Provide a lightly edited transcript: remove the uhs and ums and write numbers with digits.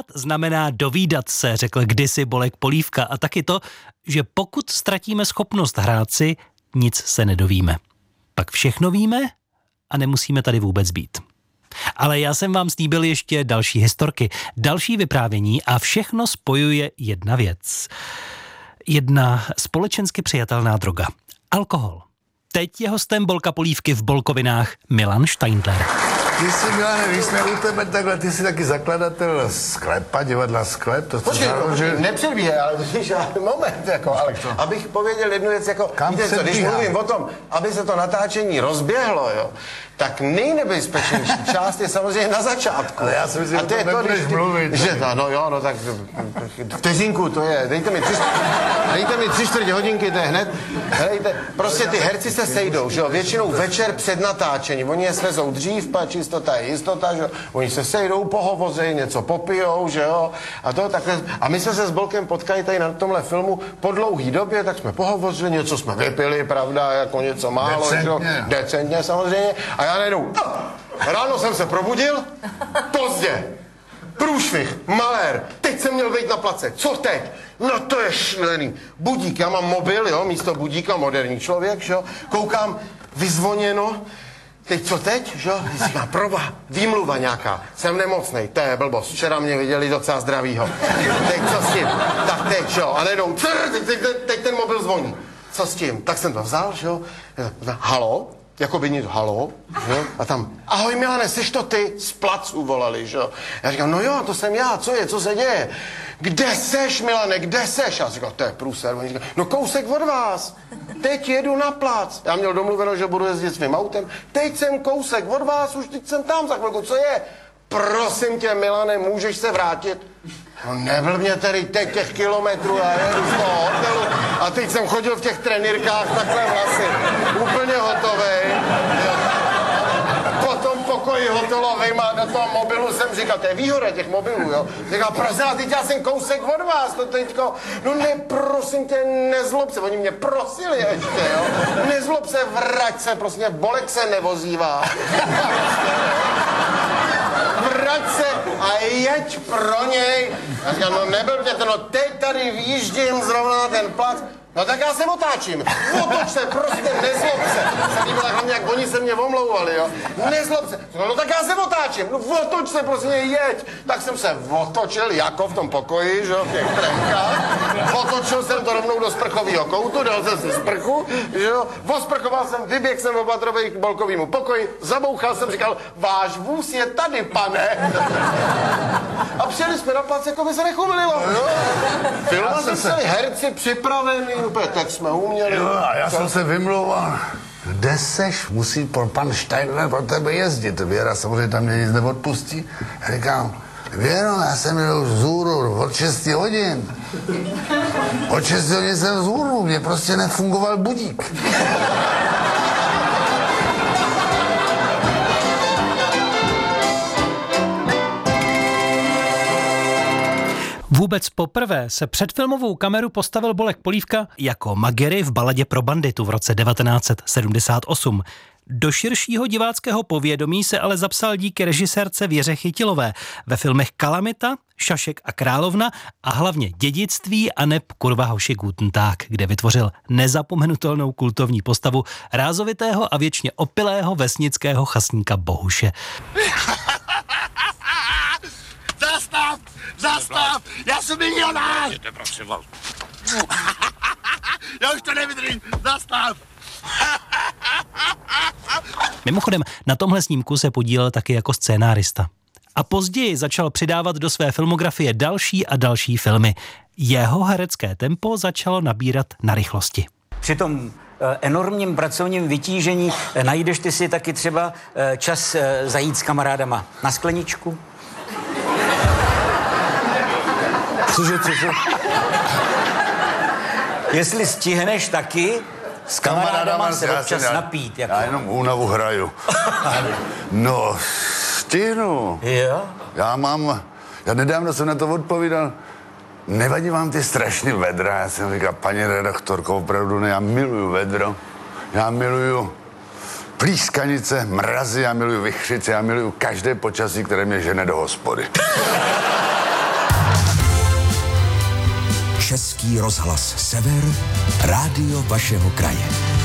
znamená dovídat se, řekl kdysi Bolek Polívka, a taky to, že pokud ztratíme schopnost hrát si, nic se nedovíme. Pak všechno víme a nemusíme tady vůbec být. Ale já jsem vám slíbil ještě další historky, další vyprávění a všechno spojuje jedna věc. Jedna společensky přijatelná droga. Alkohol. Teď je hostem Bolka Polívky v Bolkovinách Milan Steindler. Ty jsi, Milane, když jsme u tebe takhle, ty jsi taky zakladatel sklepa, divadla Sklep. To Počkej, nepředbíhej, ale moment, jako, ale abych pověděl jednu věc, jako, víte co, když mluvím o tom, aby se to natáčení rozběhlo, jo, tak nejnebezpečnější část je samozřejmě na začátku. Ale já si myslím, že to nebudeš mluvit. No tak vteřinku to je, dejte mi 3/4 hodinky, to je hned. Helejte, prostě ty herci se sejdou, že jo, většinou večer před natáčením, oni je svezou dřív, pač jistota je jistota, že jo, oni se sejdou, pohovoří, něco popijou, že jo, a to takhle. A my jsme se s Bolkem potkali tady na tomhle filmu po dlouhý době, tak jsme pohovořili, něco jsme vypili, pravda, jako něco málo, decentně, že jo, decentně samozřejmě. A já najednou, ráno jsem se probudil, pozdě, průšvih, malér, teď jsem měl vejít na place, co teď? No to je šílený. Budík, já mám mobil, jo, místo budíka, moderní člověk, že jo, koukám, vyzvoněno, teď co teď, že jo, říkám, proba, výmluva nějaká, jsem nemocnej, to je blbost, včera mě viděli docela zdravýho, teď co s tím, tak teď, že jo, a nejdou, teď ten mobil zvoní, co s tím, tak jsem to vzal, že jo, halo, jako by nic, halo, že? A tam, ahoj Milane, jsi to ty? Z placu volali, že jo. Já říkám, no jo, to jsem já, co je, co se děje? Kde seš, Milane, kde seš? Já říkám, to je průser. Oni říkají, no kousek od vás, teď jedu na plac. Já měl domluveno, že budu jezdit svým autem, teď jsem kousek od vás, už teď jsem tam za chvilku, co je? Prosím tě, Milane, můžeš se vrátit? No nebyl mě tady teď těch kilometrů, já jedu z toho hotelu a teď jsem chodil v těch trenýrkách takhle vlasy, úplně hotovej. Po tom pokoji hotelovým a do toho mobilu jsem říkal, to je výhoda těch mobilů, jo. Říkal, prosím, a teď já jsem kousek od vás, to teďko, no ne, prosím tě, nezlob se, oni mě prosili ještě, jo. Nezlob se, vrať se, prosím tě, Bolek se nevozívá. Vrať se a jeď pro něj. Já říkám, no nebyl mě to, no teď tady výjíždím zrovna na ten plac. No tak já se otáčím. Otoč se, prostě nezlob se. Se líbilo hlavně, jak oni se mě omlouvali, jo. Nezlob se. No tak já se otáčím. No otoč se, prostě jeď. Tak jsem se otočil, jako v tom pokoji, že jo, v těch trenkách. Otočil jsem to rovnou do sprchového koutu, dal jsem si sprchu, že jo. Osprchoval jsem, vyběhl jsem opatrovej k Bolkovému pokoji, zabouchal jsem, říkal, váš vůz je tady, pane. A přijeli jsme na plac, jako by se nechumililo, jo. Filma jsme se herci připraveni, úplně tak jsme uměli. Jo, a já jsem se vymlouval. Kde seš? Musí pan Steindler pro tebe jezdit. Věra samozřejmě tam mě nic neodpustí. Já říkám, Věro, já jsem jel z Zůru od 6 hodin. Od 6 hodin jsem z Zůru, mě prostě nefungoval budík. Vůbec poprvé se před filmovou kameru postavil Bolek Polívka jako Magery v Baladě pro banditu v roce 1978. Do širšího diváckého povědomí se ale zapsal díky režisérce Věře Chytilové ve filmech Kalamita, Šašek a královna a hlavně Dědictví a neb kurva hoši Guten Tag, kde vytvořil nezapomenutelnou kultovní postavu rázovitého a věčně opilého vesnického chasníka Bohuše. Zastav! Já jsem milionář! Já už to nevydržím! Zastav! Mimochodem, na tomhle snímku se podílel taky jako scénárista. A později začal přidávat do své filmografie další a další filmy. Jeho herecké tempo začalo nabírat na rychlosti. Při tom enormním pracovním vytížení najdeš ty si taky třeba čas zajít s kamarádama na skleničku? Cože? Jestli stihneš taky, s kamarádama se občas napít. Jako. Já jenom únavu hraju. No, stihnu. Jo? Já nedávno jsem na to odpovídal. Nevadí vám ty strašný vedra? Já jsem říkal, paní redaktorko, opravdu ne, já miluju vedro. Já miluju plískanice, mrazy, já miluju vichřice, já miluju každé počasí, které mě žene do hospody. Český rozhlas Sever, rádio vašeho kraje.